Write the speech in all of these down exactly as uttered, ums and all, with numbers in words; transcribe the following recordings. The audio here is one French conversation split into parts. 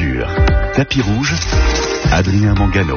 d'Azur. Tapis rouge, Adrien Mangano.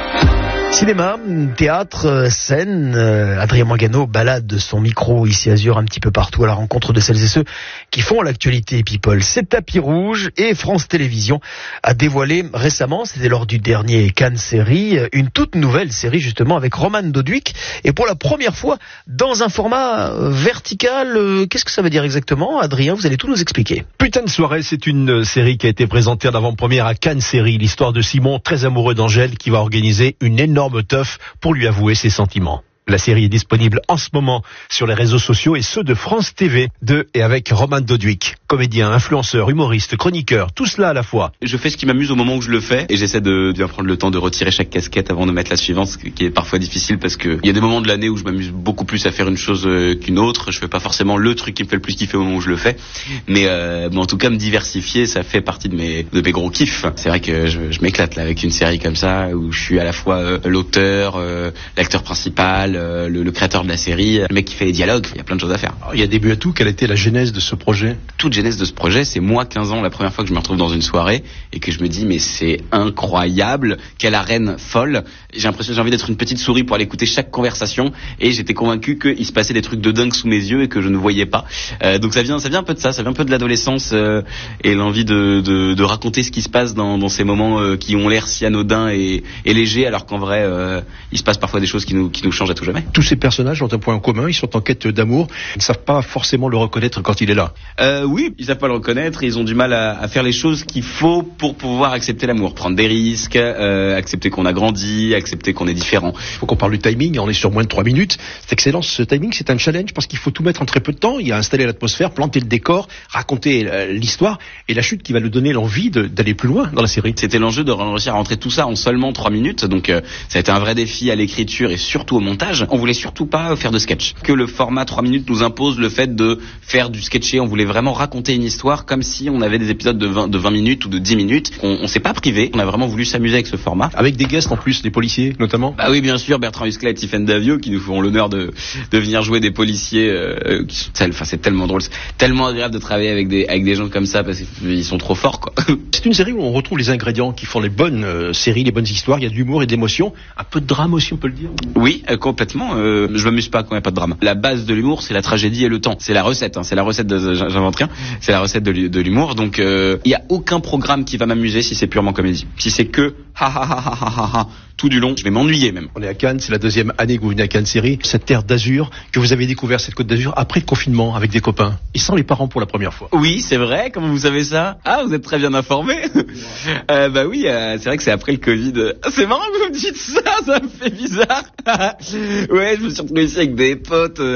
Cinéma, théâtre, scène, euh, Adrien Mangano balade son micro ici à Azur un petit peu partout à la rencontre de celles et ceux qui font l'actualité People. C'est Tapis rouge et France Télévisions a dévoilé récemment, c'était lors du dernier Cannes série, une toute nouvelle série justement avec Roman Doduic et pour la première fois dans un format vertical. Euh, qu'est-ce que ça veut dire exactement, Adrien? Vous allez tout nous expliquer. Putain de soirée, c'est une série qui a été présentée en avant-première à Cannes série, l'histoire de Simon, très amoureux d'Angèle, qui va organiser une énorme teuf pour lui avouer ses sentiments. La série est disponible en ce moment sur les réseaux sociaux et ceux de France T V, de et avec Roman Doduic, comédien, influenceur, humoriste, chroniqueur, tout cela à la fois. Je fais ce qui m'amuse au moment où je le fais et j'essaie de bien prendre le temps de retirer chaque casquette avant de mettre la suivante, ce qui est parfois difficile parce que il y a des moments de l'année où je m'amuse beaucoup plus à faire une chose qu'une autre. Je fais pas forcément le truc qui me fait le plus kiffer au moment où je le fais, mais, euh, mais en tout cas me diversifier, ça fait partie de mes de mes gros kiffs. C'est vrai que je, je m'éclate là avec une série comme ça où je suis à la fois euh, l'auteur, euh, l'acteur principal, Le, le créateur de la série, le mec qui fait les dialogues, il y a plein de choses à faire. Alors, il y a début à tout, quelle était la genèse de ce projet? Toute genèse de ce projet, c'est moi, quinze ans, la première fois que je me retrouve dans une soirée et que je me dis mais c'est incroyable, quelle arène folle. J'ai l'impression, j'ai envie d'être une petite souris pour aller écouter chaque conversation et j'étais convaincu qu'il se passait des trucs de dingue sous mes yeux et que je ne voyais pas. Euh, donc ça vient, ça vient un peu de ça, ça vient un peu de l'adolescence euh, et l'envie de, de, de raconter ce qui se passe dans, dans ces moments euh, qui ont l'air si anodins et, et légers alors qu'en vrai euh, il se passe parfois des choses qui nous, qui nous changent à tout jamais. Tous ces personnages ont un point en commun, ils sont en quête d'amour, ils ne savent pas forcément le reconnaître quand il est là. Euh, oui, ils savent pas le reconnaître, ils ont du mal à, à faire les choses qu'il faut pour pouvoir accepter l'amour, prendre des risques, euh, accepter qu'on a grandi, accepter qu'on est différent. Il faut qu'on parle du timing, on est sur moins de trois minutes, c'est excellent ce timing, c'est un challenge parce qu'il faut tout mettre en très peu de temps, il y a installer l'atmosphère, planter le décor, raconter euh, l'histoire et la chute qui va nous donner l'envie de, d'aller plus loin dans la série. C'était l'enjeu de réussir à rentrer tout ça en seulement trois minutes, donc euh, ça a été un vrai défi à l'écriture et surtout au montage. On voulait surtout pas faire de sketch. Que le format trois minutes nous impose le fait de faire du sketché. On voulait vraiment raconter une histoire comme si on avait des épisodes de vingt, de vingt minutes ou de dix minutes. On, on s'est pas privé. On a vraiment voulu s'amuser avec ce format. Avec des guests en plus, des policiers notamment. Bah oui, bien sûr, Bertrand Huskla et Tiffaine Davio qui nous font l'honneur de, de venir jouer des policiers. Euh, qui sont, enfin, c'est tellement drôle. C'est tellement agréable de travailler avec des, avec des gens comme ça parce qu'ils sont trop forts, quoi. C'est une série où on retrouve les ingrédients qui font les bonnes euh, séries, les bonnes histoires. Il y a de l'humour et de l'émotion. Un peu de drame aussi, on peut le dire. Oui, euh, complètement. Euh, je m'amuse pas quand il n'y a pas de drame. La base de l'humour, c'est la tragédie et le temps. C'est la recette, hein, c'est la recette de, j'invente rien. C'est la recette de, de l'humour. Donc, il euh, y a aucun programme qui va m'amuser si c'est purement comédie. Si c'est que ha ha ha ha ha ha ha tout du long, je vais m'ennuyer même. On est à Cannes, c'est la deuxième année que vous venez à Cannes série. Cette terre d'Azur que vous avez découvert, cette côte d'Azur après le confinement avec des copains et sans les parents pour la première fois. Oui, c'est vrai. Comment vous savez ça? Ah, vous êtes très bien informé. euh, bah oui, euh, c'est vrai que c'est après le Covid. C'est marrant que vous me dites ça, ça me fait bizarre. Ouais, je me suis retrouvé ici avec des potes. Euh